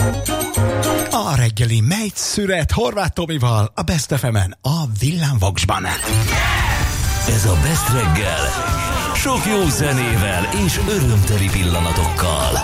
A reggeli megy szüret Horváth Tomival a Best FM-en, a Villámvoxban. Ez a Best reggel, sok jó zenével és örömteli pillanatokkal.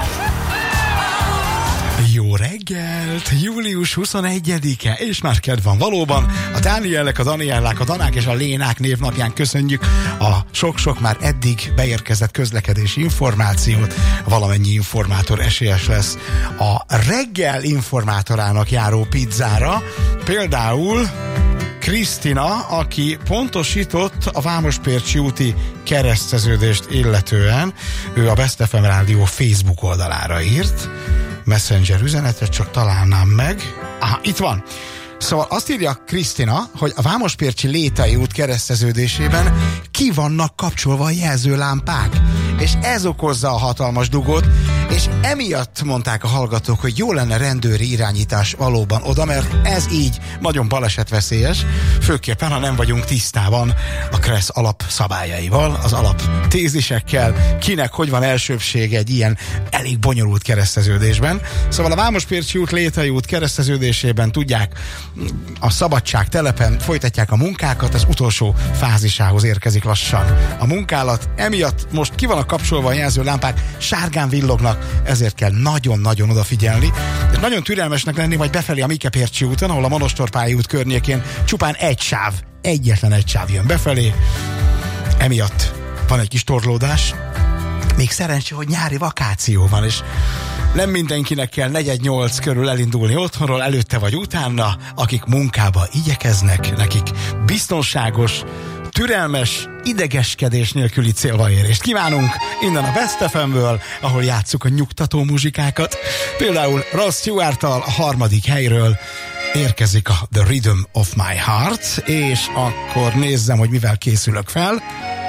Jó reggelt! Július 21-e, és már kedv van valóban. A Dánielek, a Daniellák, a Danák és a Lénák névnapján köszönjük a sok-sok már eddig beérkezett közlekedési információt. Valamennyi informátor esélyes lesz a reggel informátorának járó pizzára. Például Krisztina, aki pontosított a Vámospércsi úti kereszteződést illetően, ő a Best FM Rádió Facebook oldalára írt Messenger üzenetet, csak találnám meg. Aha, itt van. Szóval azt írja Krisztina, hogy a Vámospércsi Létai út kereszteződésében ki vannak kapcsolva a jelzőlámpák, és ez okozza a hatalmas dugót, és emiatt mondták a hallgatók, hogy jó lenne rendőri irányítás valóban oda, mert ez így nagyon balesetveszélyes, főképpen, ha nem vagyunk tisztában a KRESZ alapszabályaival, az alaptézisekkel, kinek hogy van elsőbség egy ilyen elég bonyolult kereszteződésben. Szóval a Vámospércsi út Létai út kereszteződésében tudják, a Szabadság telepen folytatják a munkákat, az utolsó fázisához érkezik lassan a munkálat. Emiatt most ki vannak kapcsolva a jelzőlámpák, sárgán villognak, ezért kell nagyon-nagyon odafigyelni, és nagyon türelmesnek lenni majd befelé a Mikepércsi úton, ahol a Monostorpályi út környékén csupán egyetlen egy sáv jön befelé. Emiatt van egy kis torlódás. Még szerencsé, hogy nyári vakáció van, és nem mindenkinek kell 4:08 körül elindulni otthonról, előtte vagy utána, akik munkába igyekeznek, nekik biztonságos, türelmes, idegeskedés nélküli célvaérést kívánunk innen a Best FM-ből, ahol játsszuk a nyugtató muzsikákat. Például Ross Stewart-tal a 3. helyről érkezik a The Rhythm of My Heart, és akkor nézzem, hogy mivel készülök fel.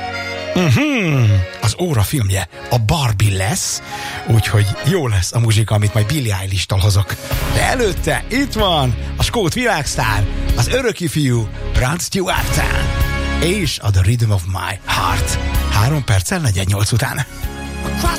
Az óra filmje a Barbie lesz, úgyhogy jó lesz a muzsika, amit majd Billie Eilish-tól hozok. De előtte itt van a skót világsztár, az öröki fiú Rod Stewart-tal, és a The Rhythm of My Heart. 3 perccel 4:08 után.